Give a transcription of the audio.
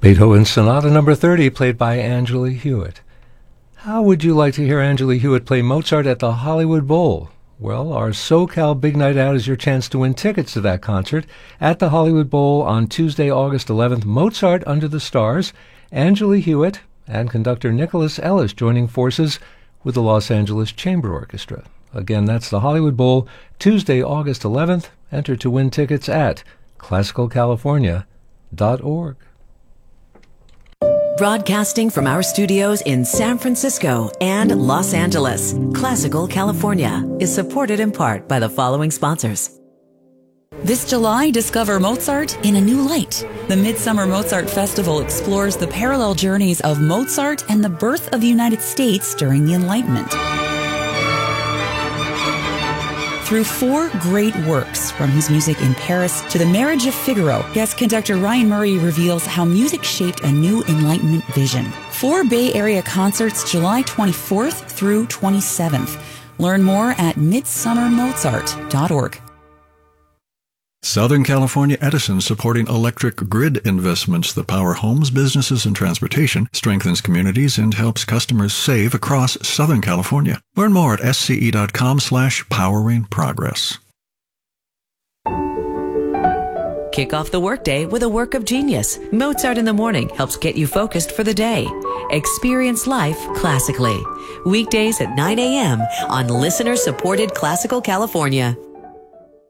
Beethoven Sonata Number 30, played by Angela Hewitt. How would you like to hear Angela Hewitt play Mozart at the Hollywood Bowl? Well, our SoCal Big Night Out is your chance to win tickets to that concert at the Hollywood Bowl on Tuesday, August 11th. Mozart Under the Stars, Angela Hewitt, and conductor Nicholas Ellis joining forces with the Los Angeles Chamber Orchestra. Again, that's the Hollywood Bowl, Tuesday, August 11th. Enter to win tickets at classicalcalifornia.org. Broadcasting from our studios in San Francisco and Los Angeles, Classical California is supported in part by the following sponsors. This July, discover Mozart in a new light. The Midsummer Mozart Festival explores the parallel journeys of Mozart and the birth of the United States during the Enlightenment. Through 4 great works, from his music in Paris to The Marriage of Figaro, guest conductor Ryan Murray reveals how music shaped a new Enlightenment vision. 4 Bay Area concerts July 24th through 27th. Learn more at midsummermozart.org. Southern California Edison, supporting electric grid investments that power homes, businesses, and transportation, strengthens communities, and helps customers save across Southern California. Learn more at sce.com/poweringprogress. Kick off the workday with a work of genius. Mozart in the Morning helps get you focused for the day. Experience life classically. Weekdays at 9 a.m. on listener-supported Classical California.